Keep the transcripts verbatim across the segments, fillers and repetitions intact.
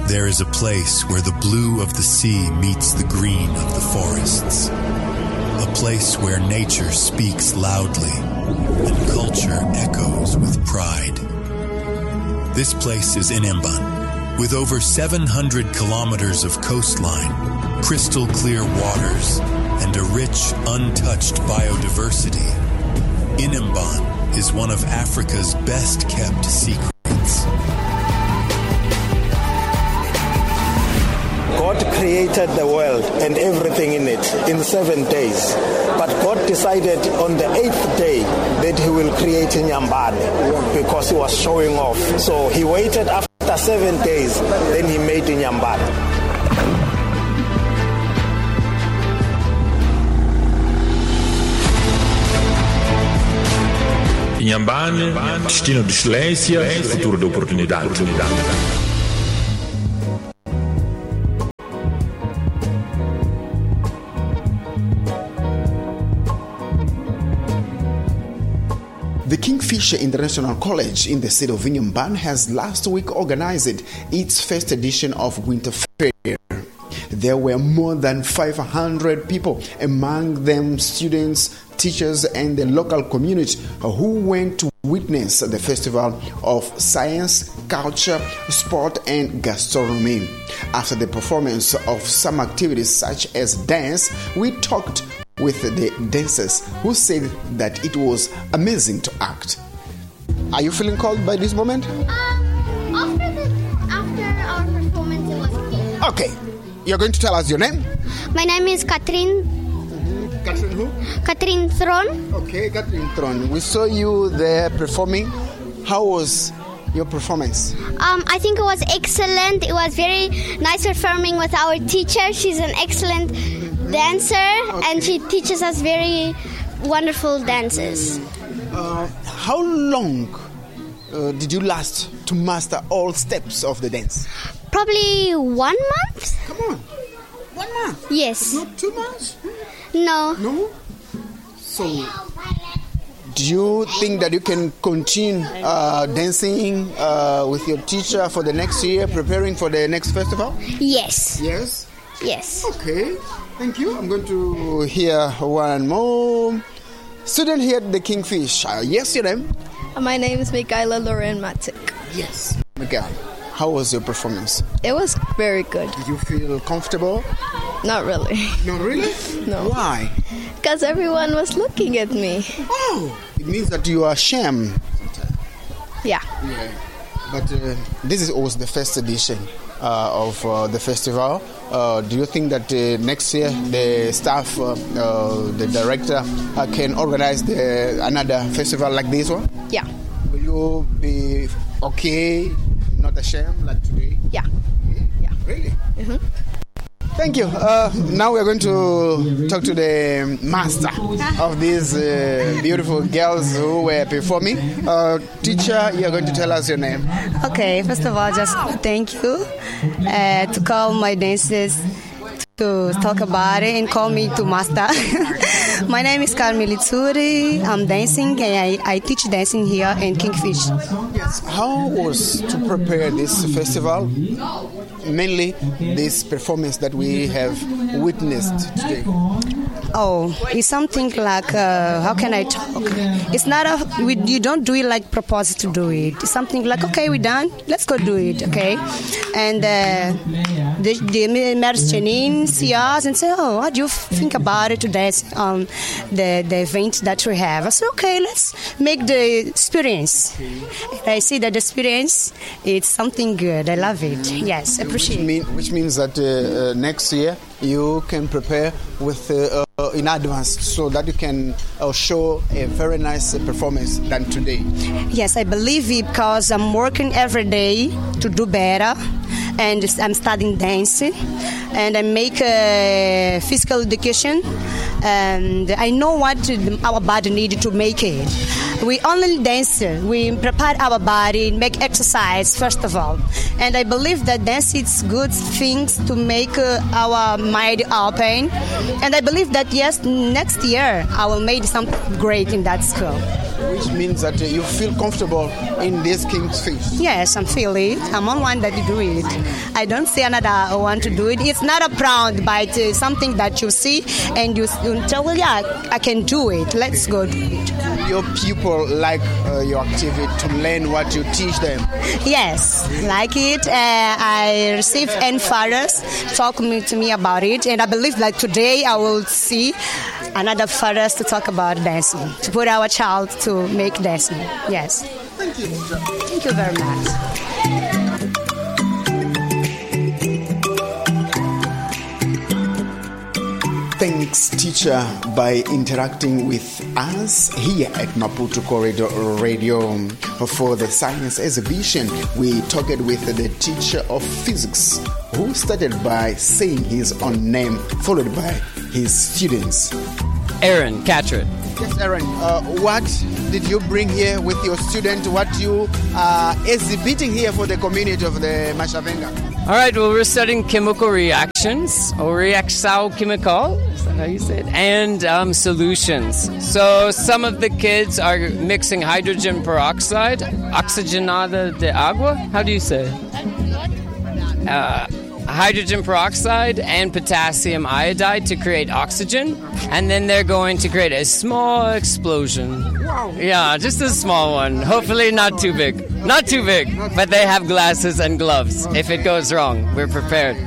there is a place where the blue of the sea meets the green of the forests. A place where nature speaks loudly and culture echoes with pride. This place is Inhambane, with over seven hundred kilometers of coastline, crystal clear waters, and a rich, untouched biodiversity. Inhambane is one of Africa's best kept secrets. God created the world and everything in it in seven days. But God decided on the eighth day that he will create Inhambane because he was showing off. So he waited after seven days, then he made Inhambane. Inhambane, destino de excelência, futuro de oportunidade. The Kingfisher International College in the city of Inhambane has last week organized its first edition of Winter Fair. There were more than five hundred people, among them students, teachers, and the local community who went to witness the Festival of Science, Culture, Sport, and Gastronomy. After the performance of some activities such as dance, we talked with the dancers who said that it was amazing to act. Are you feeling cold by this moment? Um, after, the, after our performance, it was peaceful. Okay. You're going to tell us your name? My name is Catherine. Mm-hmm. Catherine who? Catherine Thron. Okay, Catherine Thron. We saw you there performing. How was your performance? Um, I think it was excellent. It was very nice performing with our teacher. She's an excellent dancer, okay. And she teaches us very wonderful dances. Uh, how long uh, did you last to master all steps of the dance? Probably one month. Come on, one month? Yes. Not two months? No. No? So, do you think that you can continue uh, dancing uh, with your teacher for the next year, preparing for the next festival? Yes. Yes? Yes. Okay, thank you. I'm going to hear one more student here at the Kingfish. Uh, yes, your name? My name is Michaela Loren Matic. Yes, Michaela. How was your performance? It was very good. Did you feel comfortable? Not really. Not really? No. Why? Because everyone was looking at me. Oh, it means that you are ashamed. Yeah. Yeah. But uh, this is always the first edition uh, of uh, the festival. Uh, do you think that uh, next year the staff, uh, uh, the director, uh, can organize the, another festival like this one? Yeah. Will you be okay? Not ashamed like today? Yeah. Yeah. Really? Mm-hmm. Thank you. Uh, now we're going to talk to the master of these uh, beautiful girls who were performing. Uh, teacher, you're going to tell us your name. Okay, first of all, just thank you uh, to call my dancers to talk about it and call me to master. My name is Carmen Litsuri. I'm dancing and I, I teach dancing here in Kingfish. Yes. How was to prepare this festival? Mainly this performance that we have witnessed today. Oh, it's something like, uh, how can I talk? It's not a, we, you don't do it like propose to do it. It's something like, okay, we're done, let's go do it, okay? And uh, the, the Maris Janine see us and say, oh, what do you think about it today, um, the, the event that we have? I said, okay, let's make the experience. And I see that the experience, it's something good. I love it. Yes, I appreciate which mean, it. Which means that uh, uh, next year you can prepare with uh, uh, in advance so that you can uh, show a very nice uh, performance than today. Yes, I believe it because I'm working every day to do better, and I'm studying dancing, and I make uh, physical education, and I know what our body needs to make it. We only dance, we prepare our body, make exercise first of all, and I believe that dance is good things to make uh, our mind open, and I believe that yes, next year I will make something great in that school. Which means that uh, you feel comfortable in this kingfish. Yes, I'm feeling it. I'm on one that do it. I don't see another one to do it. It's not a proud, but it's something that you see and you, you tell, well, yeah, I can do it. Let's go do it. Your people like uh, your activity to learn what you teach them. Yes, like it. Uh, I receive and fathers talk me, to me about it, and I believe that today I will see another fathers to talk about dancing, to put our child to make dancing. Yes. Thank you. Thank you very much. Thanks, teacher, by interacting with us here at Maputo Corridor Radio. For the science exhibition, we talked with the teacher of physics, who started by saying his own name, followed by his students. Aaron Catchett. Yes, Aaron. Uh, what did you bring here with your student? What you are exhibiting here for the community of the Mashavenga? All right, well, we're studying chemical reactions, or reação chemical, is that how you say it? And um, solutions. So some of the kids are mixing hydrogen peroxide, oxigenada de agua, how do you say it? Uh, hydrogen peroxide and potassium iodide to create oxygen, and then they're going to create a small explosion. Wow. Yeah, just a small one. Hopefully not too big. Not too big, but they have glasses and gloves. If it goes wrong, we're prepared.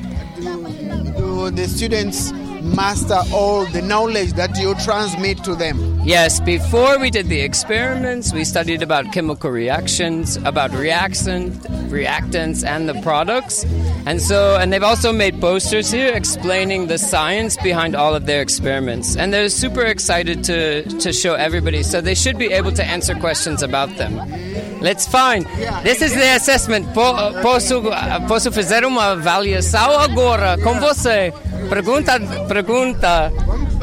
Do, do the students master all the knowledge that you transmit to them? Yes, before we did the experiments, we studied about chemical reactions, about reaction, reactants and the products. And so, and they've also made posters here explaining the science behind all of their experiments. And they're super excited to, to show everybody, so they should be able to answer questions about them. Let's find. This is the assessment. Posso, posso fazer uma avaliação agora com você. Pergunta, pergunta.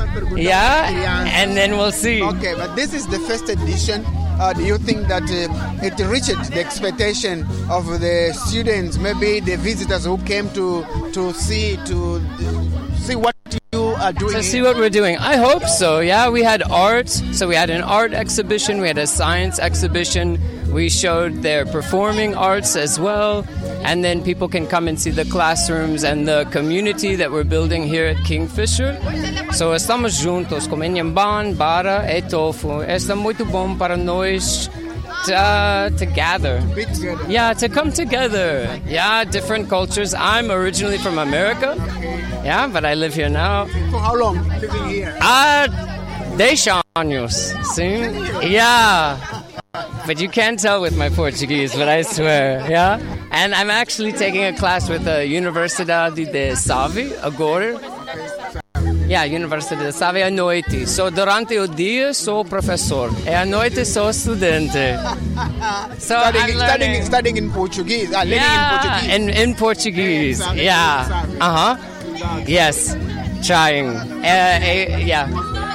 Yeah, and then we'll see. Okay, but this is the first edition. Uh, do you think that uh, it reached the expectation of the students, maybe the visitors who came to to see to see what you are doing? To see what we're doing. I hope so. Yeah, we had art. So we had an art exhibition. We had a science exhibition. We showed their performing arts as well. And then people can come and see the classrooms and the community that we're building here at Kingfisher. So estamos juntos com Inhambane, Bara e Tofu. Está muito bom para nós to, uh, to gather. Be together. Yeah, to come together. Yeah, different cultures. I'm originally from America. Yeah, but I live here now. For how long living here? Ah, dez años. See? Yeah. But you can't tell with my Portuguese, but I swear, yeah? And I'm actually taking a class with the Universidade de Save, agora. Yeah, Universidade de Save à noite. So, durante o dia, sou professor. E à noite, sou estudante. So, Studying, I'm studying, learning. studying in Portuguese, uh, learning Yeah, in Portuguese. in, in Portuguese. Yeah. Uh-huh. Yes. Trying. Uh, uh, yeah.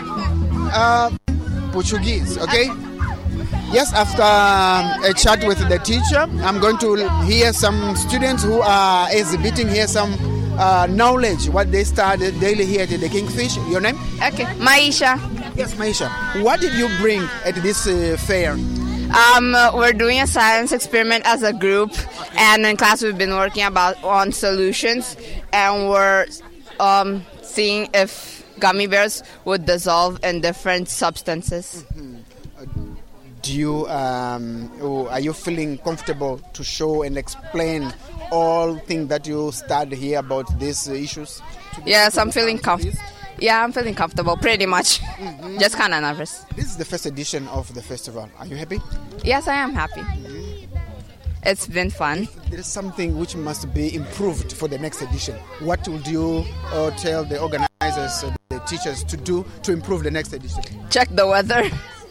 Uh, Portuguese, okay? Yes, after um, a chat with the teacher, I'm going to hear some students who are exhibiting here some uh, knowledge, what they studied daily here at the Kingfish. Your name? Okay, Maisha. Yes, Maisha. What did you bring at this uh, fair? Um, we're doing a science experiment as a group, and in class we've been working about on solutions, and we're um, seeing if gummy bears would dissolve in different substances. Mm-hmm. Do you um, are you feeling comfortable to show and explain all things that you studied here about these issues? Yes, I'm feeling comfortable. Yeah, I'm feeling comfortable, pretty much. Mm-hmm. Just kind of nervous. This is the first edition of the festival. Are you happy? Yes, I am happy. Mm-hmm. It's been fun. There is something which must be improved for the next edition. What would you uh, tell the organizers, uh, the teachers to do to improve the next edition? Check the weather.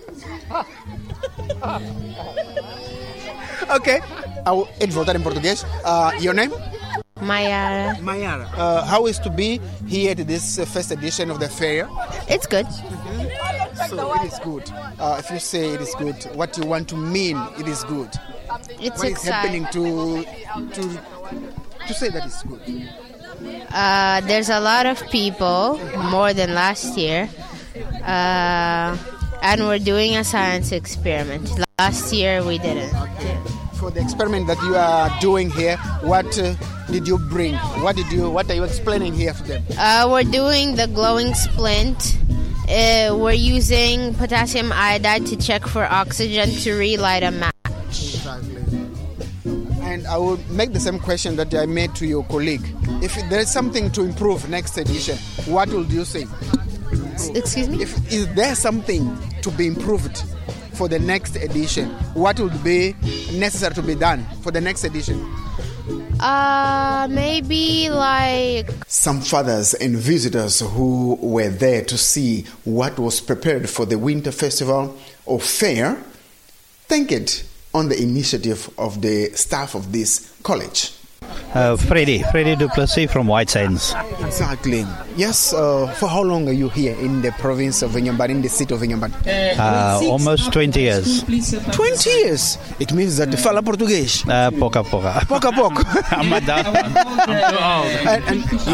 Ok, I'll voltar em português. Uh, your name? Mayara. Mayara. Uh, how is to be here at this uh, first edition of the fair? It's good. Mm-hmm. So it is good. Uh, if you say it is good, what you want to mean it is good? It's what is exciting. happening to to to say that it's good? Uh, there's a lot of people, more than last year. Uh, and we're doing a science experiment. Last year we didn't. For the experiment that you are doing here, what uh, did you bring? What did you? What are you explaining here to them? Uh, we're doing the glowing splint. Uh, we're using potassium iodide to check for oxygen to relight a match. Exactly. And I will make the same question that I made to your colleague. If there is something to improve next edition, what would you say? Excuse me? If is there something to be improved for the next edition, what would be necessary to be done for the next edition? Uh, maybe like... Some fathers and visitors who were there to see what was prepared for the Winter Festival or Fair thanked on the initiative of the staff of this college. Uh, Freddy, Freddy Duplessis from White Sands. Exactly. Yes, uh, for how long are you here in the province of Vinyambane, in the city of Vinyambane? Uh, almost twenty years. twenty years? It means that fala português? Uh, pouca pouca. Pouco a pouco. I'm a and, and